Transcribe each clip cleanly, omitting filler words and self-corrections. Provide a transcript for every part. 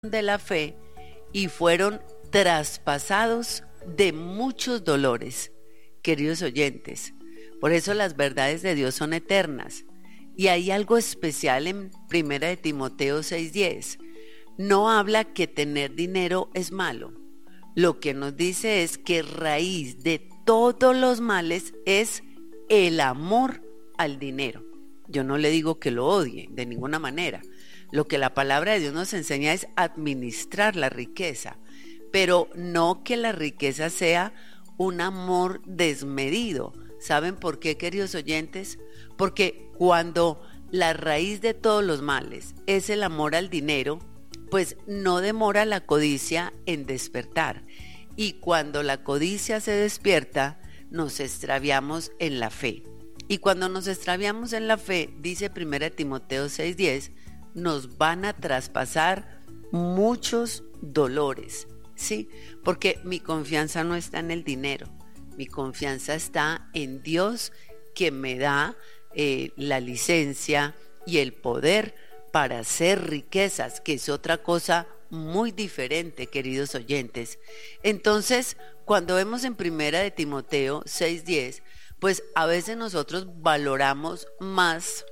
de la fe y fueron traspasados de muchos dolores. Queridos oyentes, por eso las verdades de Dios son eternas. Y hay algo especial en 1 de Timoteo 6:10. No habla que tener dinero es malo. Lo que nos dice es que raíz de todos los males es el amor al dinero. Yo no le digo que lo odie de ninguna manera. Lo que la palabra de Dios nos enseña es administrar la riqueza, pero no que la riqueza sea un amor desmedido. ¿Saben por qué, queridos oyentes? Porque cuando la raíz de todos los males es el amor al dinero, pues no demora la codicia en despertar. Y cuando la codicia se despierta, nos extraviamos en la fe. Y cuando nos extraviamos en la fe, dice 1 Timoteo 6:10, nos van a traspasar muchos dolores, ¿sí? Porque mi confianza no está en el dinero, mi confianza está en Dios, que me da la licencia y el poder para hacer riquezas, que es otra cosa muy diferente, queridos oyentes. Entonces, cuando vemos en 1 de Timoteo 6:10, pues a veces nosotros valoramos más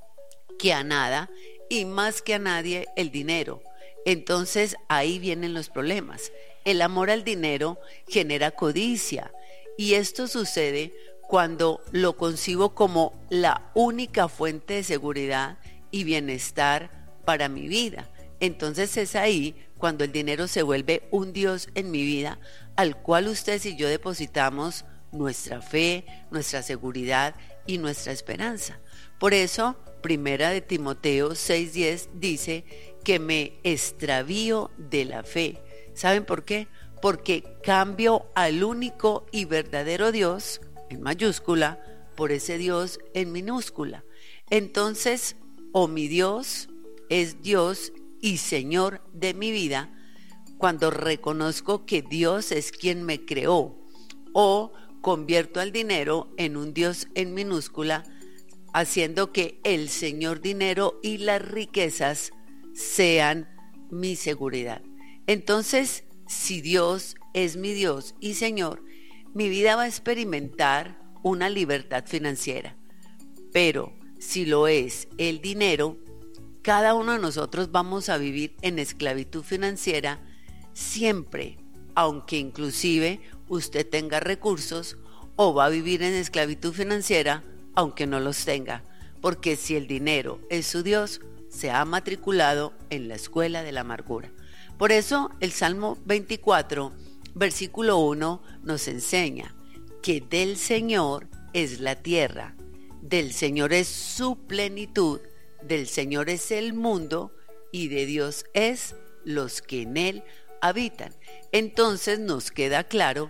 que a nada y más que a nadie el dinero. Entonces ahí vienen los problemas. El amor al dinero genera codicia, y esto sucede cuando lo concibo como la única fuente de seguridad y bienestar para mi vida. Entonces es ahí cuando el dinero se vuelve un Dios en mi vida, al cual ustedes y yo depositamos nuestra fe, nuestra seguridad y nuestra esperanza. Por eso 1 de Timoteo 6:10 dice que me extravío de la fe. ¿Saben por qué? Porque cambio al único y verdadero Dios, en mayúscula, por ese Dios en minúscula. Entonces, o mi Dios es Dios y Señor de mi vida, cuando reconozco que Dios es quien me creó, o convierto al dinero en un Dios en minúscula, haciendo que el Señor dinero y las riquezas sean mi seguridad. Entonces, si Dios es mi Dios y Señor, mi vida va a experimentar una libertad financiera. Pero si lo es el dinero, cada uno de nosotros vamos a vivir en esclavitud financiera siempre, aunque inclusive usted tenga recursos, o va a vivir en esclavitud financiera aunque no los tenga, porque si el dinero es su Dios, se ha matriculado en la escuela de la amargura. Por eso el Salmo 24, versículo 1 nos enseña que del Señor es la tierra, del Señor es su plenitud, del Señor es el mundo y de Dios es los que en él habitan. Entonces nos queda claro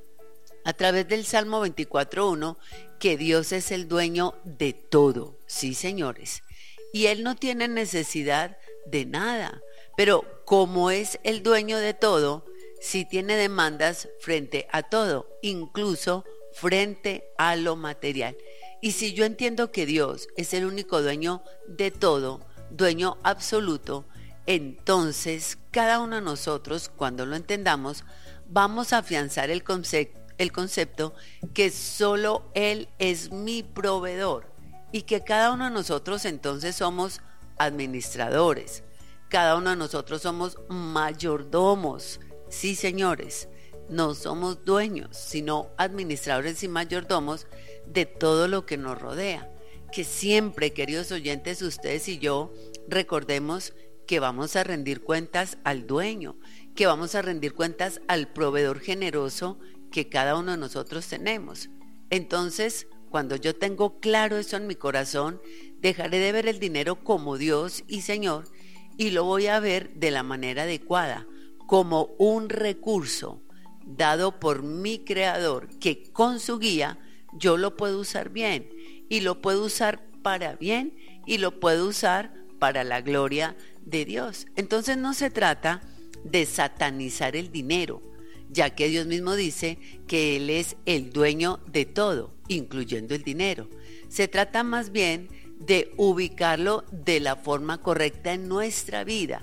a través del Salmo 24:1 que Dios es el dueño de todo, sí, señores, y Él no tiene necesidad de nada, pero como es el dueño de todo, sí tiene demandas frente a todo, incluso frente a lo material. Y si yo entiendo que Dios es el único dueño de todo, dueño absoluto, entonces cada uno de nosotros, cuando lo entendamos, vamos a afianzar el concepto que solo Él es mi proveedor, y que cada uno de nosotros entonces somos administradores, cada uno de nosotros somos mayordomos. Sí, señores, no somos dueños, sino administradores y mayordomos de todo lo que nos rodea. Que siempre, queridos oyentes, ustedes y yo recordemos que vamos a rendir cuentas al dueño, que vamos a rendir cuentas al proveedor generoso que cada uno de nosotros tenemos. Entonces, cuando yo tengo claro eso en mi corazón, dejaré de ver el dinero como Dios y Señor, y lo voy a ver de la manera adecuada, como un recurso dado por mi Creador, que con su guía yo lo puedo usar bien, y lo puedo usar para bien, y lo puedo usar para la gloria de Dios. Entonces no se trata de satanizar el dinero, ya que Dios mismo dice que Él es el dueño de todo, incluyendo el dinero. Se trata más bien de ubicarlo de la forma correcta en nuestra vida,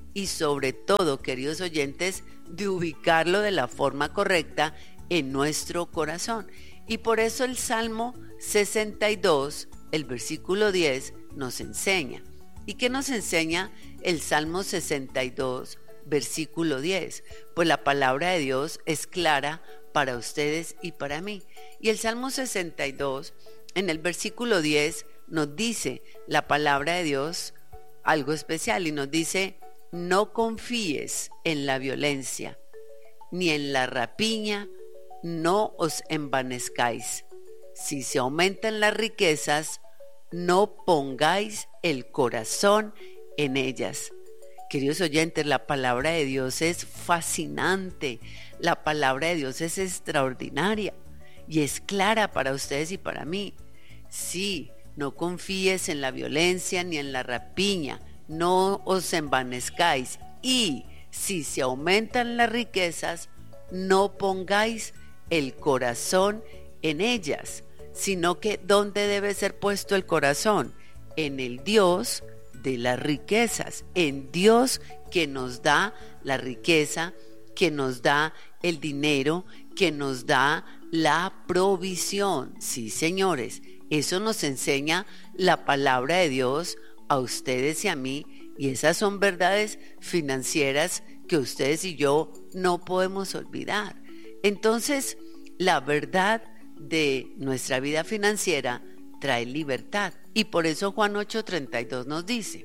y sobre todo, queridos oyentes, de ubicarlo de la forma correcta en nuestro corazón. Y por eso el Salmo 62, el versículo 10, nos enseña. ¿Y qué nos enseña el Salmo 62, versículo 10? Pues la palabra de Dios es clara para ustedes y para mí. Y el Salmo 62, en el versículo 10, nos dice la palabra de Dios algo especial y nos dice: no confíes en la violencia, ni en la rapiña, no os envanezcáis. Si se aumentan las riquezas, no pongáis el corazón en ellas. Queridos oyentes, la palabra de Dios es fascinante, la palabra de Dios es extraordinaria y es clara para ustedes y para mí. Sí, no confíes en la violencia ni en la rapiña, no os envanezcáis, y si se aumentan las riquezas, no pongáis el corazón en ellas, sino que ¿dónde debe ser puesto el corazón? En el Dios de las riquezas, en Dios que nos da la riqueza, que nos da el dinero, que nos da la provisión. Sí, señores, eso nos enseña la palabra de Dios a ustedes y a mí, y esas son verdades financieras que ustedes y yo no podemos olvidar. Entonces, la verdad de nuestra vida financiera trae libertad, y por eso Juan 8:32 nos dice: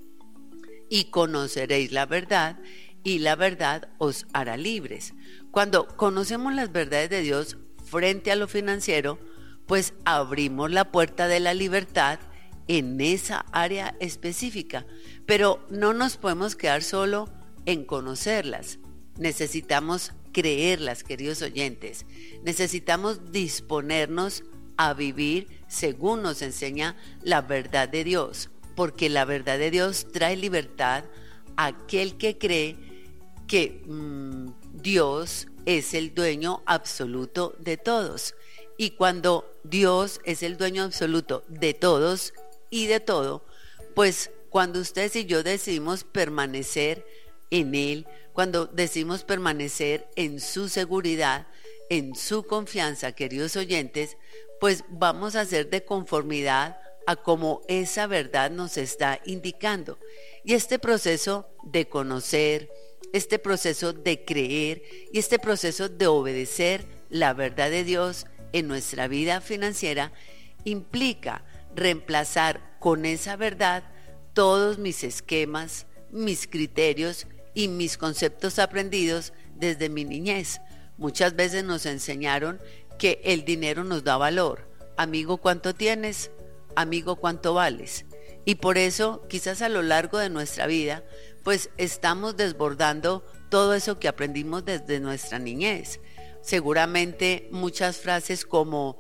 y conoceréis la verdad, y la verdad os hará libres. Cuando conocemos las verdades de Dios frente a lo financiero, pues abrimos la puerta de la libertad en esa área específica. Pero no nos podemos quedar solo en conocerlas. Necesitamos creerlas, queridos oyentes. Necesitamos disponernos a vivir según nos enseña la verdad de Dios, porque la verdad de Dios trae libertad a aquel que cree que Dios es el dueño absoluto de todos. Y cuando Dios es el dueño absoluto de todos y de todo, pues cuando ustedes y yo decidimos permanecer en Él, cuando decidimos permanecer en su seguridad, en su confianza, queridos oyentes, pues vamos a ser de conformidad a como esa verdad nos está indicando. Y este proceso de conocer, este proceso de creer y este proceso de obedecer la verdad de Dios en nuestra vida financiera implica reemplazar con esa verdad todos mis esquemas, mis criterios y mis conceptos aprendidos desde mi niñez. Muchas veces nos enseñaron que el dinero nos da valor. Amigo, ¿cuánto tienes? Amigo, ¿cuánto vales? Y por eso, quizás a lo largo de nuestra vida, pues estamos desbordando todo eso que aprendimos desde nuestra niñez. Seguramente muchas frases como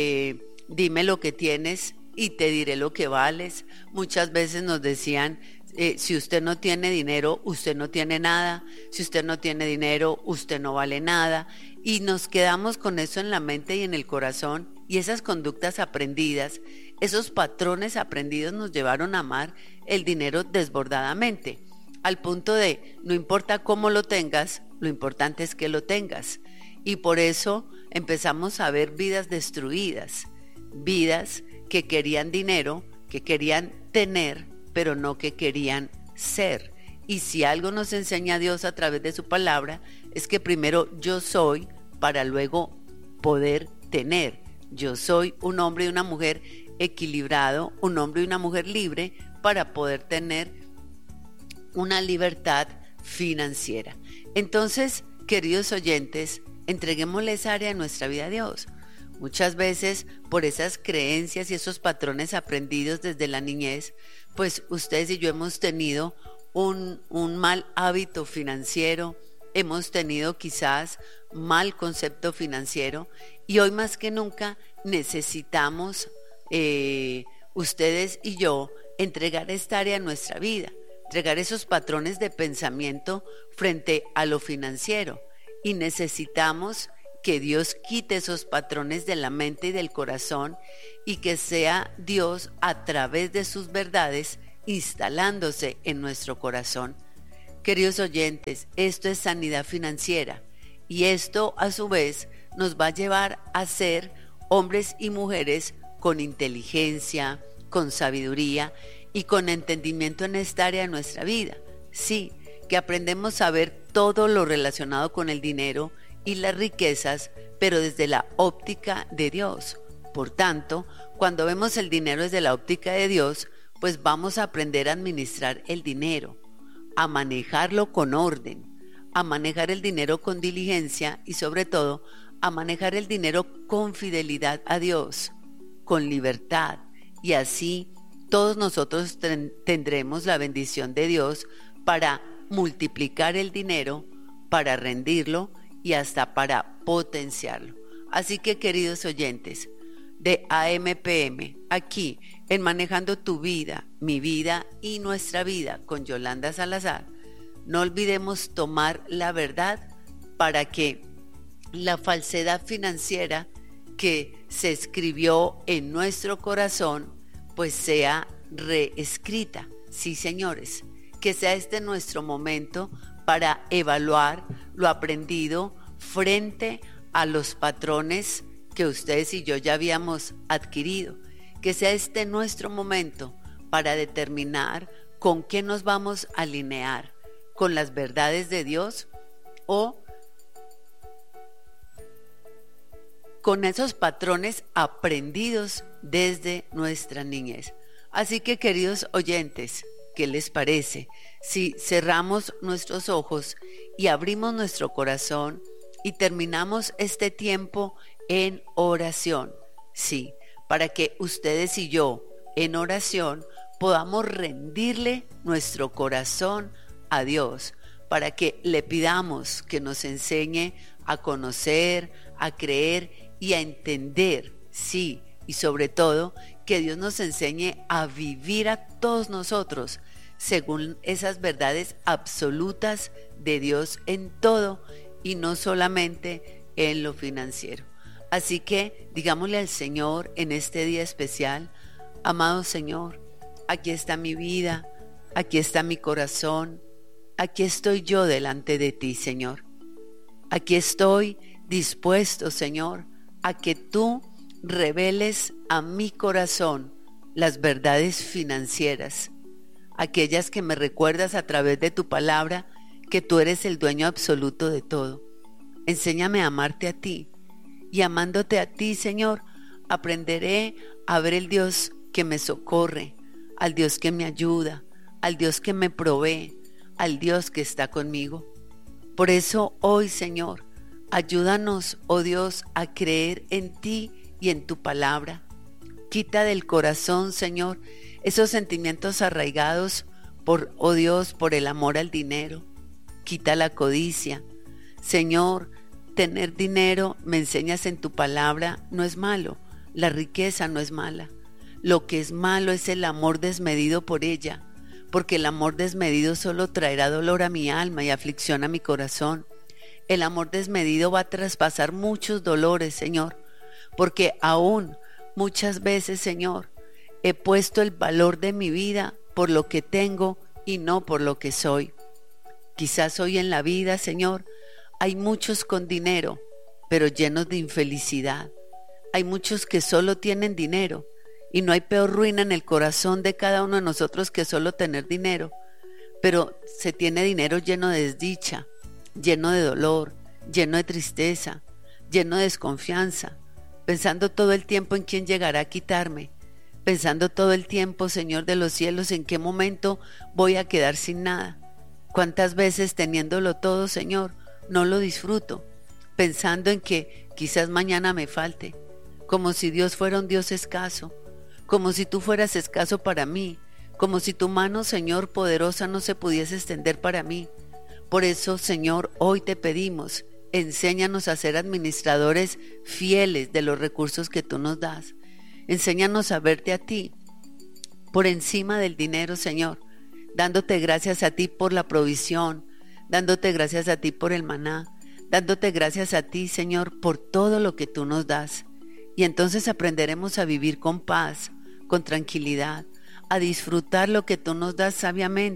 dime lo que tienes y te diré lo que vales. Muchas veces nos decían, si usted no tiene dinero, usted no tiene nada. Si usted no tiene dinero, usted no vale nada. Y nos quedamos con eso en la mente y en el corazón, y esas conductas aprendidas, esos patrones aprendidos nos llevaron a amar el dinero desbordadamente, al punto de no importa cómo lo tengas, lo importante es que lo tengas. Y por eso empezamos a ver vidas destruidas, vidas que querían dinero, que querían tener, pero no que querían ser. Y si algo nos enseña Dios a través de su palabra, es que primero yo soy para luego poder tener. Yo soy un hombre y una mujer equilibrado, un hombre y una mujer libre para poder tener una libertad financiera. Entonces, queridos oyentes, entreguémosle esa área de nuestra vida a Dios. Muchas veces, por esas creencias y esos patrones aprendidos desde la niñez, pues ustedes y yo hemos tenido un mal hábito financiero, hemos tenido quizás mal concepto financiero, y hoy más que nunca necesitamos, ustedes y yo, entregar esta área de nuestra vida, entregar esos patrones de pensamiento frente a lo financiero, y necesitamos que Dios quite esos patrones de la mente y del corazón, y que sea Dios a través de sus verdades instalándose en nuestro corazón. Queridos oyentes, esto es sanidad financiera y esto a su vez nos va a llevar a ser hombres y mujeres con inteligencia, con sabiduría y con entendimiento en esta área de nuestra vida. Sí, que aprendemos a ver todo lo relacionado con el dinero y las riquezas, pero desde la óptica de Dios. Por tanto, cuando vemos el dinero desde la óptica de Dios, pues vamos a aprender a administrar el dinero, a manejarlo con orden, a manejar el dinero con diligencia y sobre todo a manejar el dinero con fidelidad a Dios, con libertad, y así todos nosotros tendremos la bendición de Dios para multiplicar el dinero, para rendirlo y hasta para potenciarlo. Así que, queridos oyentes de AMPM, aquí en Manejando tu Vida, mi vida y nuestra vida con Yolanda Salazar, no olvidemos tomar la verdad para que la falsedad financiera que se escribió en nuestro corazón pues sea reescrita. Sí, señores, que sea este nuestro momento para evaluar lo aprendido frente a los patrones que ustedes y yo ya habíamos adquirido. Que sea este nuestro momento para determinar con qué nos vamos a alinear, con las verdades de Dios o con esos patrones aprendidos desde nuestra niñez. Así que, queridos oyentes, ¿qué les parece si cerramos nuestros ojos y abrimos nuestro corazón y terminamos este tiempo en oración? Sí, para que ustedes y yo en oración podamos rendirle nuestro corazón a Dios, para que le pidamos que nos enseñe a conocer, a creer y a entender, sí, y sobre todo que Dios nos enseñe a vivir a todos nosotros según esas verdades absolutas de Dios en todo y no solamente en lo financiero. Así que digámosle al Señor en este día especial: amado Señor, aquí está mi vida, aquí está mi corazón, aquí estoy yo delante de ti, Señor. Aquí estoy dispuesto, Señor, a que tú reveles a mi corazón las verdades financieras, aquellas que me recuerdas a través de tu palabra, que tú eres el dueño absoluto de todo. Enséñame a amarte a ti, y amándote a ti, Señor, aprenderé a ver el Dios que me socorre, al Dios que me ayuda, al Dios que me provee, al Dios que está conmigo. Por eso hoy, Señor, ayúdanos, oh Dios, a creer en ti y en tu palabra. Quita del corazón, Señor, esos sentimientos arraigados por, oh Dios, por el amor al dinero. Quita la codicia. Señor, tener dinero, me enseñas en tu palabra, no es malo. La riqueza no es mala. Lo que es malo es el amor desmedido por ella, porque el amor desmedido solo traerá dolor a mi alma y aflicción a mi corazón. El amor desmedido va a traspasar muchos dolores, Señor, porque aún muchas veces, Señor, he puesto el valor de mi vida por lo que tengo y no por lo que soy. Quizás hoy en la vida, Señor, hay muchos con dinero, pero llenos de infelicidad. Hay muchos que solo tienen dinero, y no hay peor ruina en el corazón de cada uno de nosotros que solo tener dinero, pero se tiene dinero lleno de desdicha, lleno de dolor, lleno de tristeza, lleno de desconfianza, pensando todo el tiempo en quién llegará a quitarme, pensando todo el tiempo, Señor de los cielos, en qué momento voy a quedar sin nada. ¿Cuántas veces teniéndolo todo, Señor, no lo disfruto, pensando en que quizás mañana me falte, como si Dios fuera un Dios escaso, como si tú fueras escaso para mí, como si tu mano, Señor, poderosa no se pudiese extender para mí? Por eso, Señor, hoy te pedimos, enséñanos a ser administradores fieles de los recursos que tú nos das. Enséñanos a verte a ti por encima del dinero, Señor, dándote gracias a ti por la provisión, dándote gracias a ti por el maná, dándote gracias a ti, Señor, por todo lo que tú nos das. Y entonces aprenderemos a vivir con paz, con tranquilidad, a disfrutar lo que tú nos das sabiamente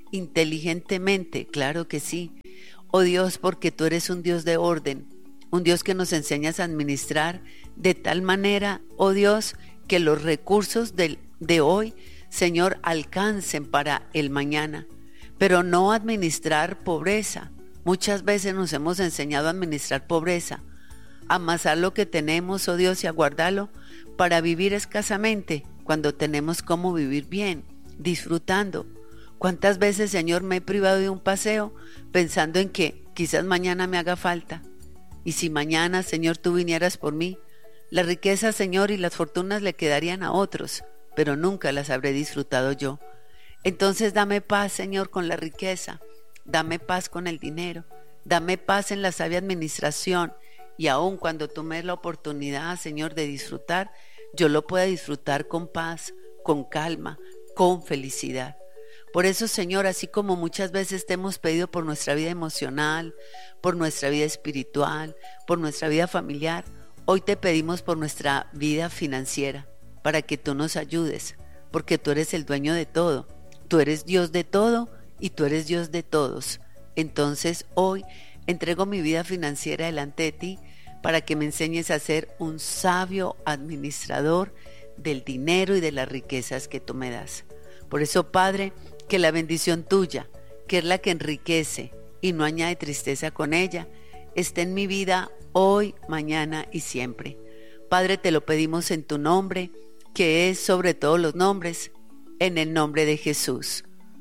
inteligentemente, claro que sí. Oh Dios, porque tú eres un Dios de orden, un Dios que nos enseñas a administrar de tal manera, oh Dios, que los recursos de hoy, Señor, alcancen para el mañana, pero no administrar pobreza. Muchas veces nos hemos enseñado a administrar pobreza, a amasar lo que tenemos, oh Dios, y a guardarlo para vivir escasamente cuando tenemos cómo vivir bien, disfrutando. ¿Cuántas veces, Señor, me he privado de un paseo pensando en que quizás mañana me haga falta? Y si mañana, Señor, tú vinieras por mí, la riqueza, Señor, y las fortunas le quedarían a otros, pero nunca las habré disfrutado yo. Entonces dame paz, Señor, con la riqueza, dame paz con el dinero, dame paz en la sabia administración, y aun cuando tú me des la oportunidad, Señor, de disfrutar, yo lo pueda disfrutar con paz, con calma, con felicidad. Por eso, Señor, así como muchas veces te hemos pedido por nuestra vida emocional, por nuestra vida espiritual, por nuestra vida familiar, hoy te pedimos por nuestra vida financiera, para que tú nos ayudes, porque tú eres el dueño de todo, tú eres Dios de todo y tú eres Dios de todos. Entonces hoy entrego mi vida financiera delante de ti para que me enseñes a ser un sabio administrador del dinero y de las riquezas que tú me das. Por eso, Padre, que la bendición tuya, que es la que enriquece y no añade tristeza con ella, esté en mi vida hoy, mañana y siempre. Padre, te lo pedimos en tu nombre, que es sobre todos los nombres, en el nombre de Jesús.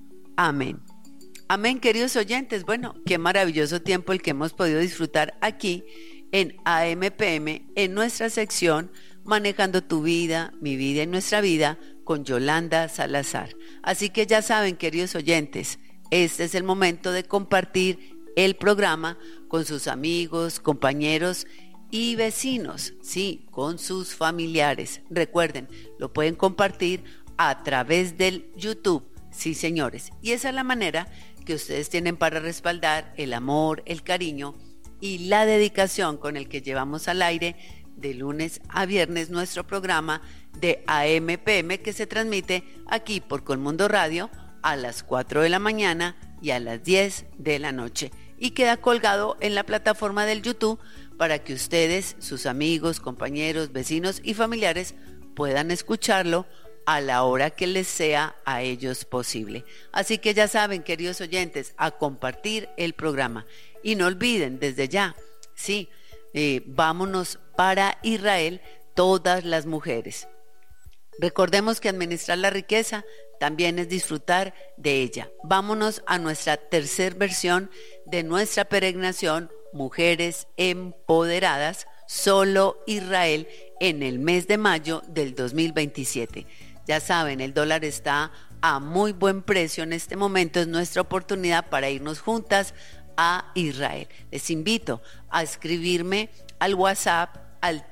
Amén. Amén, queridos oyentes. Bueno, qué maravilloso tiempo el que hemos podido disfrutar aquí en AMPM, en nuestra sección Manejando tu vida, mi vida y nuestra vida, con Yolanda Salazar. Así que ya saben, queridos oyentes, este es el momento de compartir el programa con sus amigos, compañeros y vecinos, sí, con sus familiares. Recuerden, lo pueden compartir a través del YouTube, sí, señores. Y esa es la manera que ustedes tienen para respaldar el amor, el cariño y la dedicación con el que llevamos al aire de lunes a viernes nuestro programa de AMPM, que se transmite aquí por Colmundo Radio a las 4 de la mañana y a las 10 de la noche, y queda colgado en la plataforma del YouTube para que ustedes, sus amigos, compañeros, vecinos y familiares puedan escucharlo a la hora que les sea a ellos posible. Así que ya saben, queridos oyentes, a compartir el programa. Y no olviden, desde ya, sí, vámonos para Israel todas las mujeres. Recordemos que administrar la riqueza también es disfrutar de ella. Vámonos a nuestra tercera versión de nuestra peregrinación Mujeres Empoderadas, solo Israel, en el mes de mayo del 2027. Ya saben, el dólar está a muy buen precio en este momento. Es nuestra oportunidad para irnos juntas a Israel. Les invito a escribirme al WhatsApp al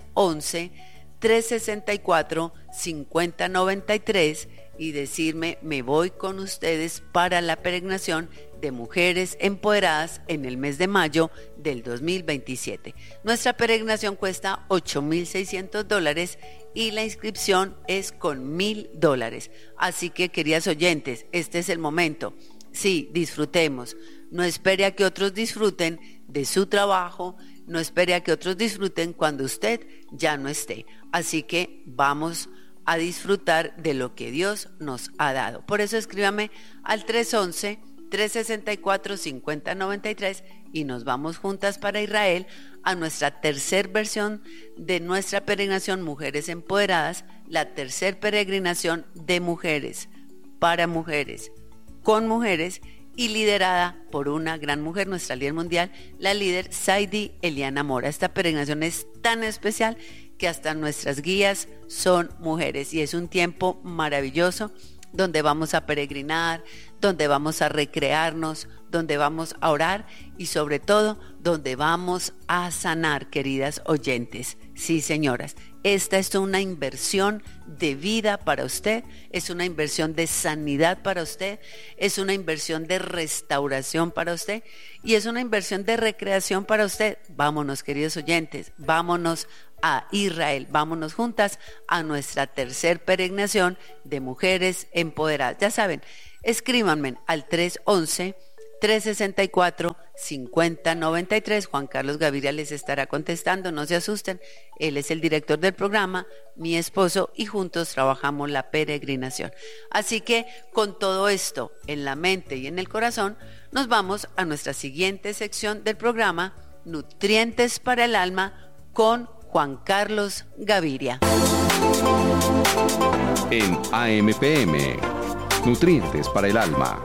311-364-5093 y decirme: me voy con ustedes para la peregrinación de Mujeres Empoderadas en el mes de mayo del 2027. Nuestra peregrinación cuesta $8,600 y la inscripción es con $1,000. Así que, queridas oyentes, este es el momento. Sí, disfrutemos. No espere a que otros disfruten de su trabajo, no espere a que otros disfruten cuando usted ya no esté. Así que vamos a disfrutar de lo que Dios nos ha dado. Por eso escríbame al 311-364-5093 y nos vamos juntas para Israel a nuestra tercera versión de nuestra peregrinación Mujeres Empoderadas, la tercera peregrinación de mujeres, para mujeres, con mujeres y liderada por una gran mujer, nuestra líder mundial, la líder Saidi Eliana Mora. Esta peregrinación es tan especial que hasta nuestras guías son mujeres y es un tiempo maravilloso donde vamos a peregrinar, donde vamos a recrearnos, donde vamos a orar y sobre todo donde vamos a sanar, queridas oyentes. Sí, señoras, esta es una inversión de vida para usted, es una inversión de sanidad para usted, es una inversión de restauración para usted y es una inversión de recreación para usted. Vámonos, queridos oyentes, vámonos a Israel, vámonos juntas a nuestra tercera peregrinación de Mujeres Empoderadas. Ya saben, escríbanme al 311-364-5093. Juan Carlos Gaviria les estará contestando, no se asusten. Él es el director del programa, mi esposo, y juntos trabajamos la peregrinación. Así que con todo esto en la mente y en el corazón, nos vamos a nuestra siguiente sección del programa, Nutrientes para el Alma, con Juan Carlos Gaviria. En AMPM, Nutrientes para el Alma.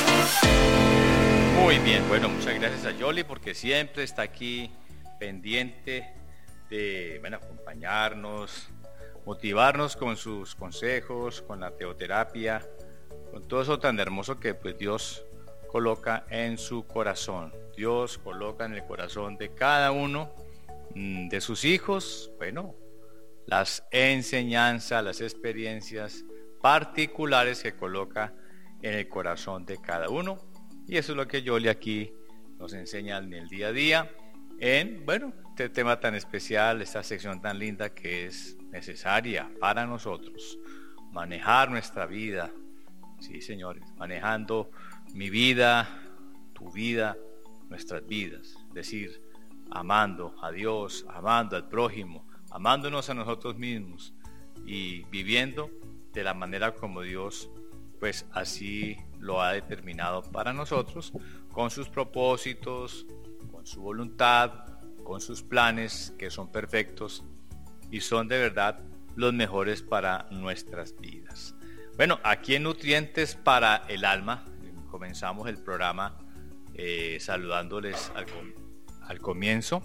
Muy bien, bueno, muchas gracias a Yoli porque siempre está aquí pendiente de, acompañarnos, motivarnos con sus consejos, con la teoterapia, con todo eso tan hermoso que pues Dios coloca en su corazón. Dios coloca en el corazón de cada uno de sus hijos, las enseñanzas, las experiencias particulares que coloca en el corazón de cada uno. Y eso es lo que Yoli aquí nos enseña en el día a día, en, este tema tan especial, esta sección tan linda que es necesaria para nosotros, manejar nuestra vida, sí señores, manejando mi vida, tu vida, nuestras vidas, es decir, amando a Dios, amando al prójimo, amándonos a nosotros mismos y viviendo de la manera como Dios pues así lo ha determinado para nosotros, con sus propósitos, con su voluntad, con sus planes que son perfectos y son de verdad los mejores para nuestras vidas. Aquí en Nutrientes para el Alma comenzamos el programa saludándoles al comienzo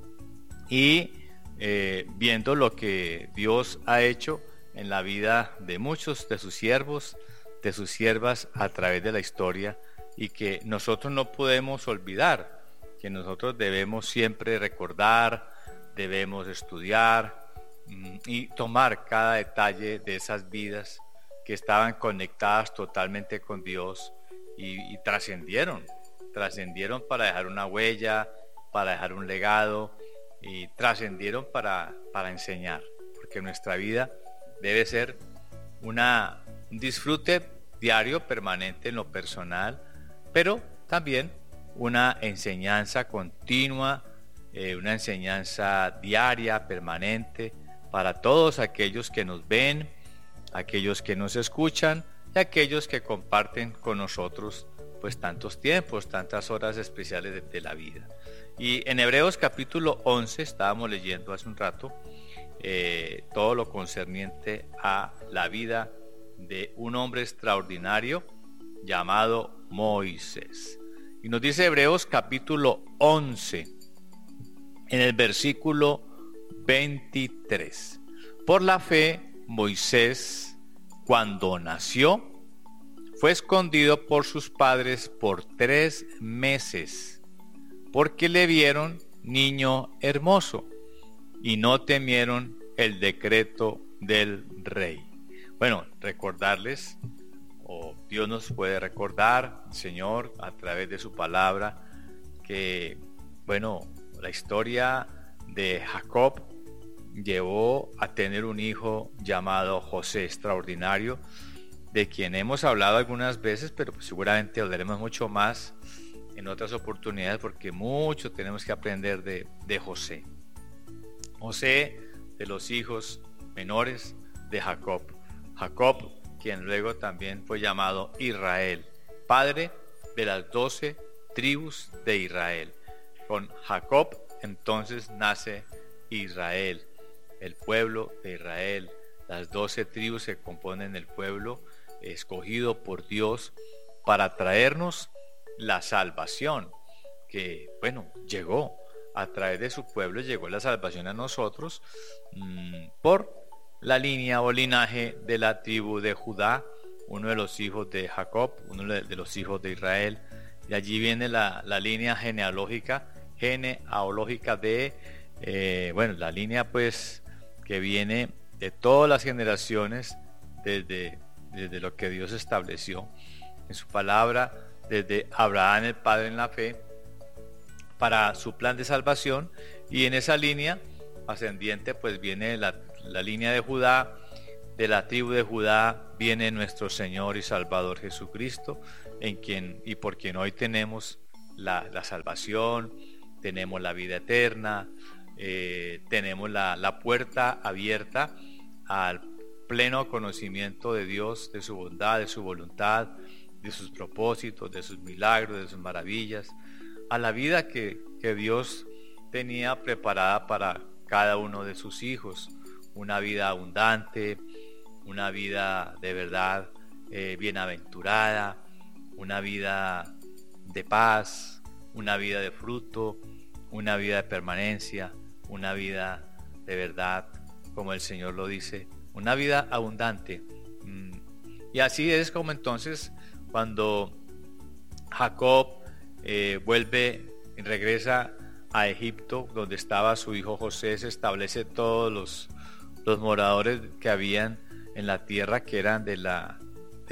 y viendo lo que Dios ha hecho en la vida de muchos de sus siervos, de sus siervas a través de la historia, y que nosotros no podemos olvidar, que nosotros debemos siempre recordar, debemos estudiar y tomar cada detalle de esas vidas que estaban conectadas totalmente con Dios y trascendieron para dejar una huella, para dejar un legado, y trascendieron para enseñar, porque nuestra vida debe ser un disfrute diario, permanente en lo personal, pero también una enseñanza continua, una enseñanza diaria, permanente, para todos aquellos que nos ven, aquellos que nos escuchan y aquellos que comparten con nosotros pues tantos tiempos, tantas horas especiales de la vida. Y en Hebreos capítulo 11 estábamos leyendo hace un rato todo lo concerniente a la vida de un hombre extraordinario llamado Moisés. Y nos dice Hebreos capítulo 11 en el versículo 23: por la fe Moisés, cuando nació, fue escondido por sus padres por 3 meses, porque le vieron niño hermoso y no temieron el decreto del rey. Recordarles, Dios nos puede recordar, Señor, a través de su palabra, que, la historia de Jacob llevó a tener un hijo llamado José, extraordinario, de quien hemos hablado algunas veces, pero pues seguramente hablaremos mucho más en otras oportunidades, porque mucho tenemos que aprender de José. José, de los hijos menores de Jacob. Jacob, quien luego también fue llamado Israel, padre de las 12 tribus de Israel. Con Jacob entonces nace Israel, el pueblo de Israel, las 12 tribus que componen el pueblo escogido por Dios para traernos la salvación, que llegó a través de su pueblo, llegó la salvación a nosotros por la línea o linaje de la tribu de Judá, uno de los hijos de Jacob, uno de los hijos de Israel. De allí viene la línea genealógica de la línea pues que viene de todas las generaciones desde lo que Dios estableció en su palabra, desde Abraham el padre en la fe, para su plan de salvación. Y en esa línea ascendiente pues viene la línea de Judá, de la tribu de Judá viene nuestro Señor y Salvador Jesucristo, en quien y por quien hoy tenemos la salvación, tenemos la vida eterna, tenemos la puerta abierta al pleno conocimiento de Dios, de su bondad, de su voluntad, de sus propósitos, de sus milagros, de sus maravillas, a la vida que Dios tenía preparada para cada uno de sus hijos, una vida abundante, una vida de verdad bienaventurada, una vida de paz, una vida de fruto, una vida de permanencia, una vida de verdad, como el Señor lo dice, una vida abundante. Y así es como entonces cuando Jacob vuelve y regresa a Egipto, donde estaba su hijo José, se establece todos los moradores que habían en la tierra, que eran de la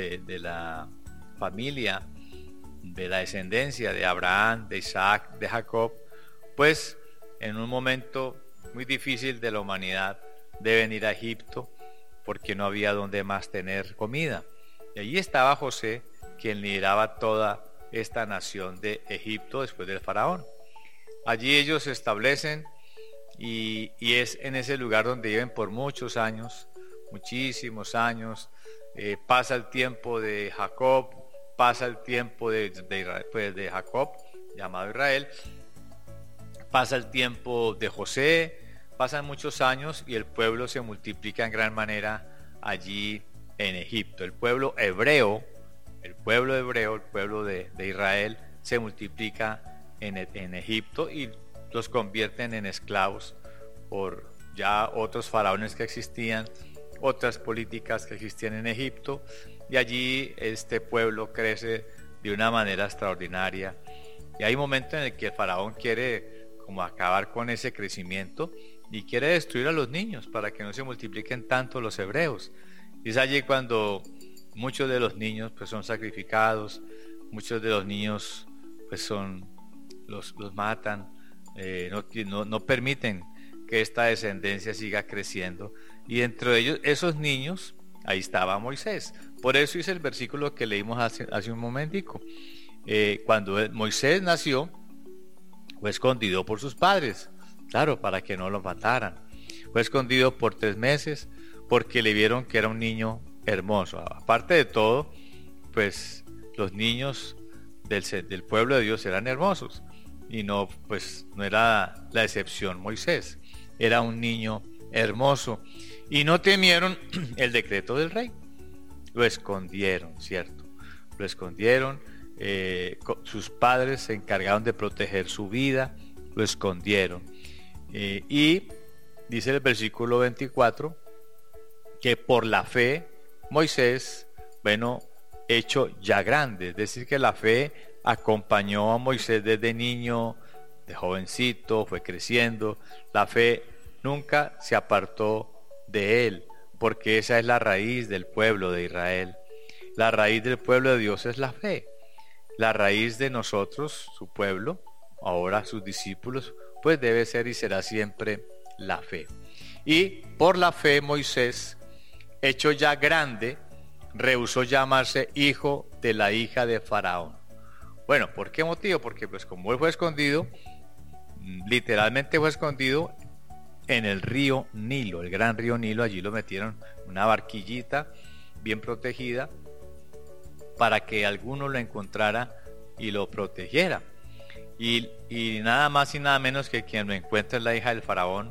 familia, de la descendencia de Abraham, de Isaac, de Jacob, pues en un momento muy difícil de la humanidad deben ir a Egipto porque no había donde más tener comida. Y allí estaba José, quien lideraba toda esta nación de Egipto después del faraón. Allí ellos se establecen y es en ese lugar donde viven por muchos años, muchísimos años. Pasa el tiempo de Jacob, pasa el tiempo de Jacob, llamado Israel, pasa el tiempo de José, pasan muchos años y el pueblo se multiplica en gran manera allí en Egipto. El pueblo hebreo, el pueblo de Israel se multiplica en Egipto y los convierten en esclavos por ya otros faraones que existían, otras políticas que existían en Egipto, y allí este pueblo crece de una manera extraordinaria. Y hay momentos en el que el faraón quiere como acabar con ese crecimiento y quiere destruir a los niños para que no se multipliquen tanto los hebreos. Y es allí cuando muchos de los niños pues son sacrificados, muchos de los niños pues los matan, no permiten que esta descendencia siga creciendo. Y dentro de ellos, esos niños, ahí estaba Moisés. Por eso es el versículo que leímos hace un momentico. Cuando Moisés nació, fue escondido por sus padres, claro, para que no lo mataran. Fue escondido por 3 meses porque le vieron que era un niño hermoso. Aparte de todo, pues los niños del pueblo de Dios eran hermosos. Y no era la excepción Moisés. Era un niño hermoso. Y no temieron el decreto del rey. Lo escondieron, ¿cierto? Lo escondieron. Sus padres se encargaron de proteger su vida. Lo escondieron. Y dice el versículo 24 que por la fe Moisés, hecho ya grande. Es decir, que la fe acompañó a Moisés desde niño, de jovencito, fue creciendo. La fe nunca se apartó de él, porque esa es la raíz del pueblo de Israel. La raíz del pueblo de Dios es la fe. La raíz de nosotros, su pueblo, ahora sus discípulos, pues debe ser y será siempre la fe. Y por la fe Moisés, hecho ya grande, rehusó llamarse hijo de la hija de Faraón. Bueno, ¿por qué motivo? Porque pues como él fue escondido, literalmente fue escondido en el río Nilo, el gran río Nilo. Allí lo metieron en una barquillita bien protegida para que alguno lo encontrara y lo protegiera. Y nada más y nada menos que quien lo encuentra es la hija del faraón.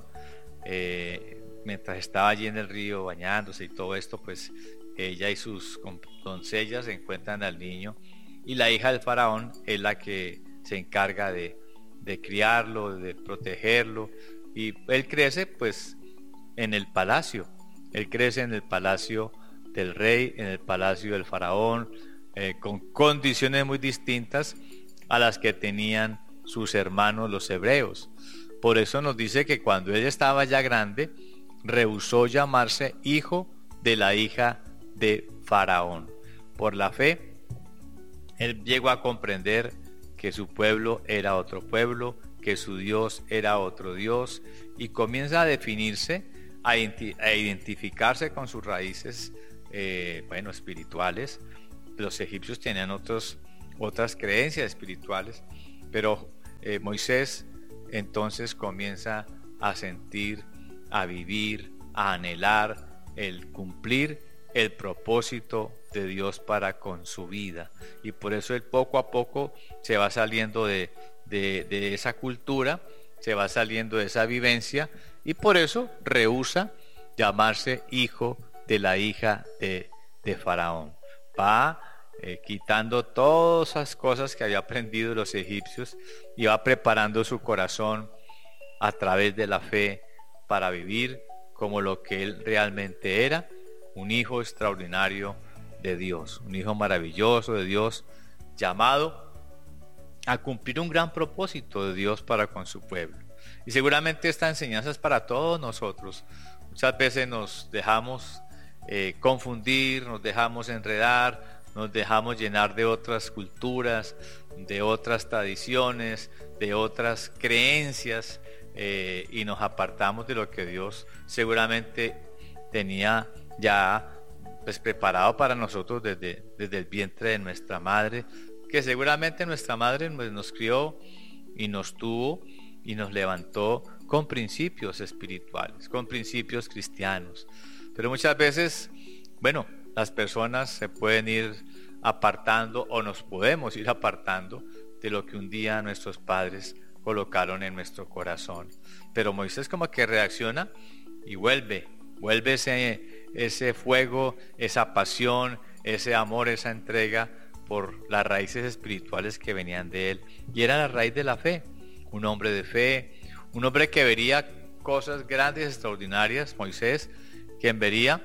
Mientras estaba allí en el río bañándose y todo esto, pues ella y sus doncellas encuentran al niño, y la hija del faraón es la que se encarga de criarlo, de protegerlo, y él crece pues en el palacio. Él crece en el palacio del rey, en el palacio del faraón, con condiciones muy distintas a las que tenían sus hermanos los hebreos. Por eso nos dice que cuando él estaba ya grande, rehusó llamarse hijo de la hija de Faraón. Por la fe, él llegó a comprender que su pueblo era otro pueblo, que su Dios era otro Dios, y comienza a definirse a identificarse con sus raíces, espirituales. Los egipcios tenían otras creencias espirituales, pero Moisés entonces comienza a sentir, a vivir, a anhelar el cumplir el propósito de Dios para con su vida, y por eso él poco a poco se va saliendo de esa cultura, se va saliendo de esa vivencia, y por eso rehúsa llamarse hijo de la hija de Faraón. Va quitando todas esas cosas que había aprendido de los egipcios y va preparando su corazón a través de la fe para vivir como lo que él realmente era, un hijo extraordinario de Dios, un hijo maravilloso de Dios, llamado a cumplir un gran propósito de Dios para con su pueblo. Y seguramente esta enseñanza es para todos nosotros. Muchas veces nos dejamos confundir, nos dejamos enredar, nos dejamos llenar de otras culturas, de otras tradiciones, de otras creencias, y nos apartamos de lo que Dios seguramente tenía ya preparado para nosotros desde el vientre de nuestra madre, que seguramente nuestra madre nos crió y nos tuvo y nos levantó con principios espirituales, con principios cristianos. Pero muchas veces, las personas se pueden ir apartando, o nos podemos ir apartando de lo que un día nuestros padres colocaron en nuestro corazón. Pero Moisés como que reacciona y vuelve ese fuego, esa pasión, ese amor, esa entrega por las raíces espirituales que venían de él, y era la raíz de la fe. Un hombre de fe, un hombre que vería cosas grandes, extraordinarias, Moisés, quien vería,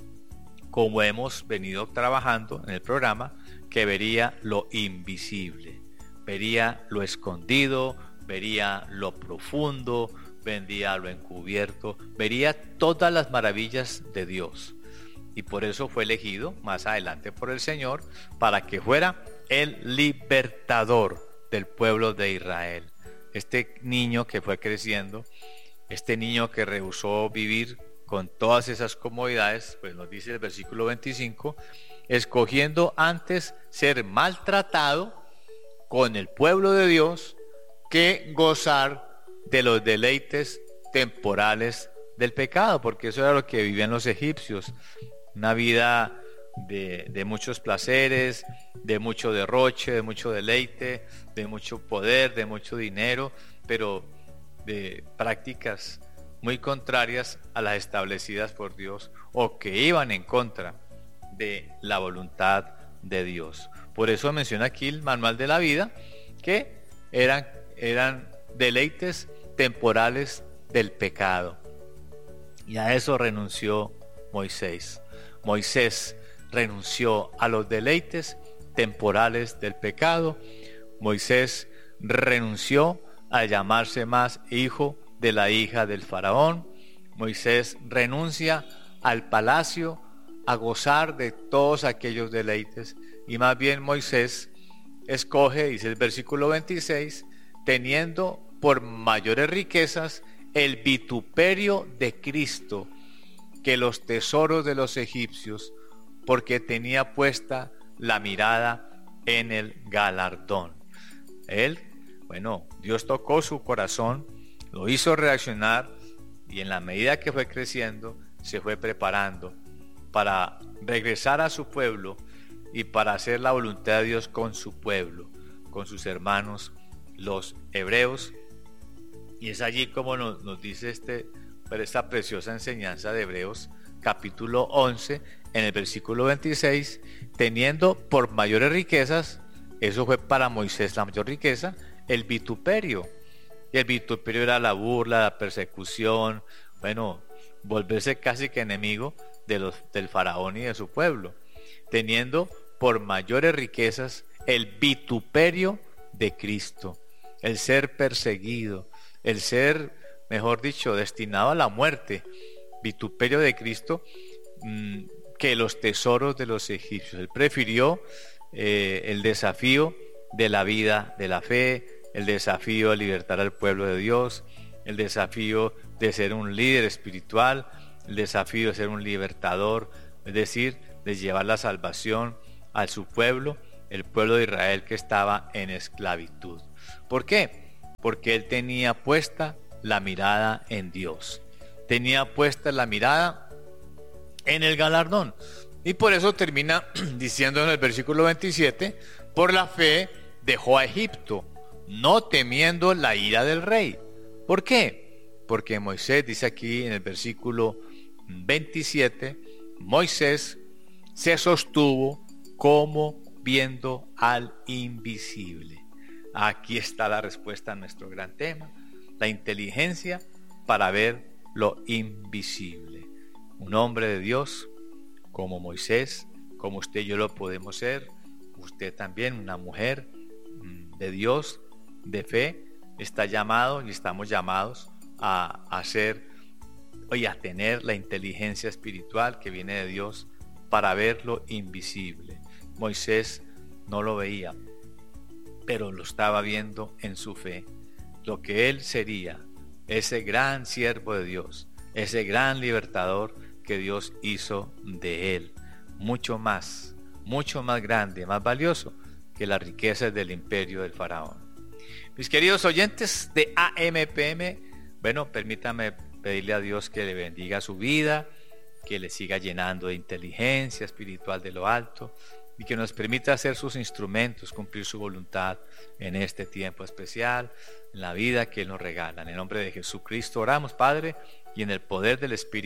como hemos venido trabajando en el programa, que vería lo invisible, vería lo escondido, vería lo profundo, vería lo encubierto, vería todas las maravillas de Dios. Y por eso fue elegido más adelante por el Señor para que fuera el libertador del pueblo de Israel. Este niño que fue creciendo, este niño que rehusó vivir con todas esas comodidades, pues nos dice el versículo 25, escogiendo antes ser maltratado con el pueblo de Dios que gozar de los deleites temporales del pecado, porque eso era lo que vivían los egipcios, una vida de muchos placeres, de mucho derroche, de mucho deleite, de mucho poder, de mucho dinero, pero de prácticas muy contrarias a las establecidas por Dios, o que iban en contra de la voluntad de Dios. Por eso menciona aquí el manual de la vida, que eran deleites temporales del pecado, y a eso renunció Moisés. Moisés renunció a los deleites temporales del pecado. Moisés renunció a llamarse más hijo de la hija del faraón. Moisés renuncia al palacio, a gozar de todos aquellos deleites, y más bien Moisés escoge, dice el versículo 26, teniendo por mayores riquezas el vituperio de Cristo que los tesoros de los egipcios, porque tenía puesta la mirada en el galardón. Él, Dios tocó su corazón, lo hizo reaccionar, y en la medida que fue creciendo, se fue preparando para regresar a su pueblo y para hacer la voluntad de Dios con su pueblo, con sus hermanos, los hebreos. Y es allí como nos dice esta preciosa enseñanza de Hebreos capítulo 11 en el versículo 26, teniendo por mayores riquezas, eso fue para Moisés la mayor riqueza, el vituperio. Y el vituperio era la burla, la persecución, volverse casi que enemigo del faraón y de su pueblo, teniendo por mayores riquezas el vituperio de Cristo, el ser perseguido, el ser, mejor dicho, destinado a la muerte, vituperio de Cristo, que los tesoros de los egipcios. Él prefirió el desafío de la vida, de la fe, el desafío de libertar al pueblo de Dios, el desafío de ser un líder espiritual, el desafío de ser un libertador, es decir, de llevar la salvación a su pueblo, el pueblo de Israel que estaba en esclavitud. ¿Por qué? Porque él tenía puesta la mirada en Dios, tenía puesta la mirada en el galardón. Y por eso termina diciendo en el versículo 27, por la fe dejó a Egipto, no temiendo la ira del rey. ¿Por qué? Porque Moisés dice aquí en el versículo 27, Moisés se sostuvo como viendo al invisible. Aquí está la respuesta a nuestro gran tema, la inteligencia para ver lo invisible. Un hombre de Dios como Moisés, como usted y yo lo podemos ser, usted también, una mujer de Dios, de fe, está llamado y estamos llamados a ser y a tener la inteligencia espiritual que viene de Dios para ver lo invisible. Moisés no lo veía, pero lo estaba viendo en su fe, lo que él sería, ese gran siervo de Dios, ese gran libertador que Dios hizo de él, mucho más grande, más valioso que las riquezas del imperio del faraón. Mis queridos oyentes de AMPM, bueno, permítame pedirle a Dios que le bendiga su vida, que le siga llenando de inteligencia espiritual de lo alto y que nos permita ser sus instrumentos, cumplir su voluntad en este tiempo especial, en la vida que Él nos regala. En el nombre de Jesucristo oramos, Padre, y en el poder del Espíritu